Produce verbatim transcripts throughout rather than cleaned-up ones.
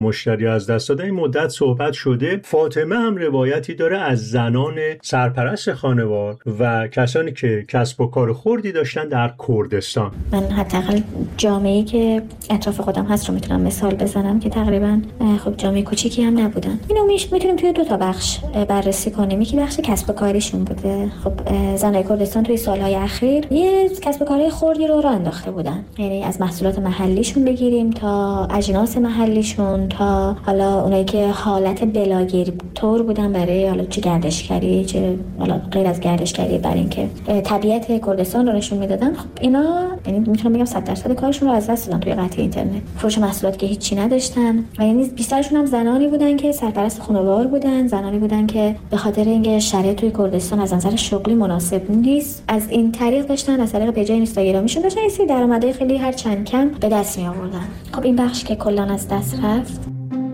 مشتری از دست دادن این مدت صحبت شده. فاطمه هم روایتی داره از زنان سرپرست خانوار و کسانی که کسب و کار خردی داشتن در کردستان. من حداقل جامعه‌ای که اطراف خودم هست رو میتونم مثال بزنم که تقریبا خب جامعه کوچیکی هم نبودن. اینو میتونیم توی دو تا بخش بررسی کنیم. یکی بخش کسب و کاریشون بوده. خب زنای کردستان توی سالهای اخیر یه کسب و کارهای خردی رو راه انداخته بودن، یعنی از محصولات محلیشون بگیریم تا اجناس محلیشون تا حالا اونایی که حالت بلاگیر طور بودن برای حالا چه گردشگری چه حالا غیر از گردشگری، برای اینکه طبیعت کردستان رو نشون میدادن. خب اینا یعنی میتونم بگم صد درصد کارشون رو از دست دادن توی قطع اینترنت. فروش محصولات که هیچی نداشتن و یعنی بیشترشون هم زنانی بودن که سرپرست خانوار بودن، زنانی بودن که به خاطر اینکه شرایط توی کردستان از نظر شغلی مناسب نیست، از این طریق داشتن از طریق پیج اینستاگرامیشون داشتن این درآمدهای خیلی هر چند کم به دست می آوردن. خب این بخش که کلا از دست رفت.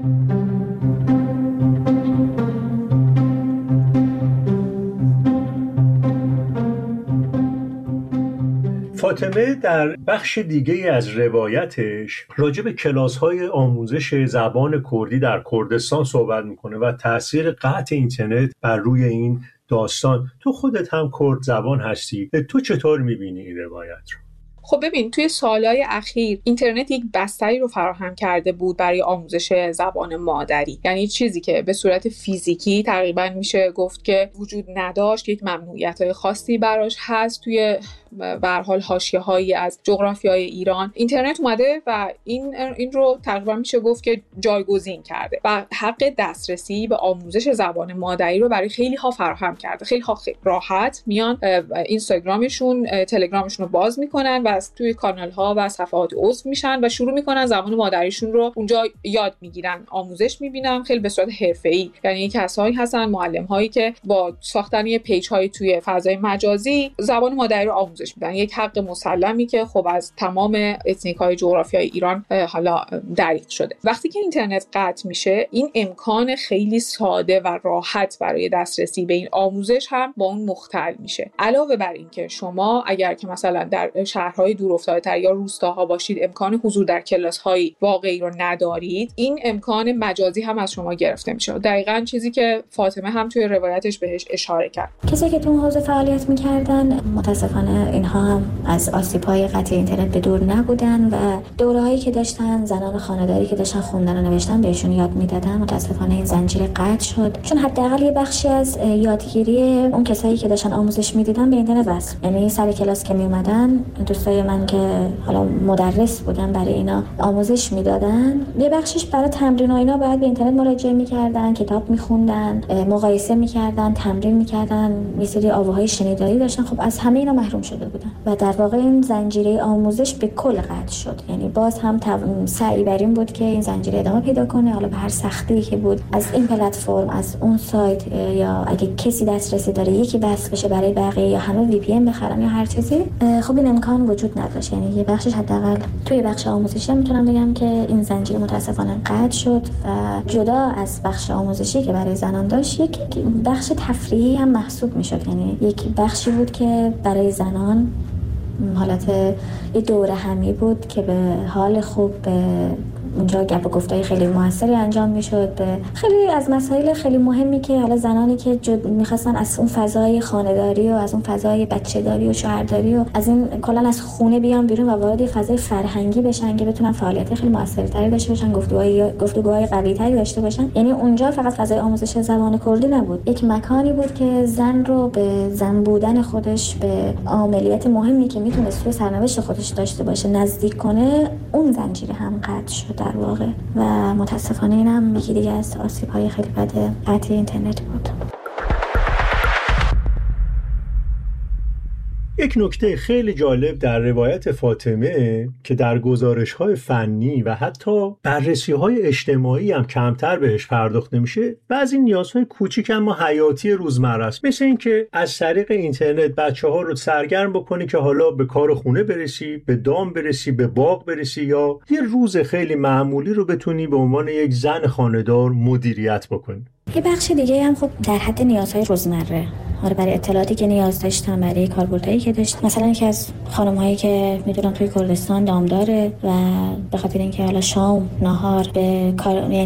فاطمه در بخش دیگه از روایتش راجع به کلاس‌های آموزش زبان کردی در کردستان صحبت میکنه و تأثیر قطع اینترنت بر روی این داستان. تو خودت هم کرد زبان هستی، تو چطور میبینی این روایت رو؟ خب ببین، توی سالهای اخیر اینترنت یک بستری رو فراهم کرده بود برای آموزش زبان مادری، یعنی چیزی که به صورت فیزیکی تقریبا میشه گفت که وجود نداشت، یک ممنوعیت‌های خاصی براش هست توی به هر حال حاشیه‌هایی از جغرافیای ایران. اینترنت اومده و این این رو تقریبا میشه گفت که جایگزین کرده و حق دسترسی به آموزش زبان مادری رو برای خیلی ها فراهم کرده. خیلی ها خیلی راحت میان اینستاگرامشون، تلگرامشون رو باز میکنن و توی کانال ها و صفحات عضو میشن و شروع میکنن زبان مادریشون رو اونجا یاد میگیرن، آموزش میبینن خیلی به صورت حرفه‌ای. یعنی کسایی هستن، معلم هایی که با ساختن یه پیج های توی فضای مجازی زبان مادری رو آموزش میدن. یک حق مسلمی که خب از تمام اتنیک های جغرافیای ایران حالا دریغ شده. وقتی که اینترنت قطع میشه، این امکان خیلی ساده و راحت برای دسترسی به این آموزش هم با اون مختل میشه. علاوه بر این که شما اگر که مثلا در شهرهای دورافتاده‌تر یا روستاها باشید، امکان حضور در کلاس‌های واقعی رو ندارید، این امکان مجازی هم از شما گرفته میشه. دقیقاً چیزی که فاطمه هم توی روایتش بهش اشاره کرد. کسایی که تو اون حوزه فعالیت می‌کردن متأسفانه اینها هم از آسیب‌های قطع اینترنت به دور نبودن و دوره‌هایی که داشتن، زنان خانه‌داری که داشتن خوندن و نوشتن بهشون یاد میدادن، متأسفانه این زنجیره قطع شد، چون حداقل یه بخشی از یادگیری اون کسایی که داشتن آموزش میدیدن به اینترنت وصل. یعنی سر کلاس که میومدن، دوستای من که حالا مدرس بودن برای اینا آموزش میدادن، یه بخشش برای تمرین و اینا باید به اینترنت مراجعه میکردن، کتاب میخوندن، مقایسه میکردن، تمرین میکردن، یه سری آواهای شنیداری داشتن. خب از همه اینا محروم شده بودن و در واقع این زنجیره آموزش به کل قطع شد. یعنی باز هم سعی بر این بود که این زنجیره ادامه پیدا کنه، حالا به هر سختی که بود، از این پلتفرم، از اون سایت، یا اگه کسی دسترسی داره یکی بس بشه برای بقیه، یا همه وی پی ان بخرن یا هر چیزی. خب این امکان وجود نداشت. یعنی یه بخشش حداقل توی بخش آموزشی هم میتونم بگم که این زنجیره متاسفانه قطع شد و جدا از بخش آموزشی که برای زنان داشت، یک بخش تفریحی هم محسوب میشد. یعنی یک بخشی بود که برای زنان حالت یه دوره همی بود که به حال خوب به اونجا گپ و گفتای خیلی موثری انجام میشد به خیلی از مسائل خیلی مهمی که حالا زنانی که میخواستن از اون فضای خانه‌داری و از اون فضای بچه‌داری و شوهرداری و از این کلا از خونه بیان بیرون و وارد فضای فرهنگی بشن که بتونن فعالیت خیلی موثرتری داشته باشن، گفتگوهای گفتگوهای قوی‌تری داشته باشن. یعنی اونجا فقط فضای آموزش زبان کردی نبود، یک مکانی بود که زن رو به زن بودن خودش، به عملیات مهمی که میتونه توی سرنوشت خودش داشته باشه نزدیک کنه. اون زنجیره هم قطع شد در واقع و متاسفانه این هم یکی دیگه از آسیب‌های خیلی بد قطع اینترنت بود. یک نکته خیلی جالب در روایت فاطمه که در گزارش‌های فنی و حتی بررسی‌های اجتماعی هم کمتر بهش پرداخت نمیشه، بعضی نیازهای کوچیک اما حیاتی روزمره است، مثل این که از طریق اینترنت بچه‌ها رو سرگرم بکنی که حالا به کار خونه برسی، به دام برسی، به باغ برسی، یا یه روز خیلی معمولی رو بتونی به عنوان یک زن خانه‌دار مدیریت بکنی. یه بخش دیگه هم خب در حد نیازهای روزمره، آره برای اطلاعاتی که نیاز داشتم، برای کاربردهایی که داشت. مثلا یکی از خانم‌هایی که میدونم توی کردستان دامداره و به خاطر اینکه حالا شام نهار به کار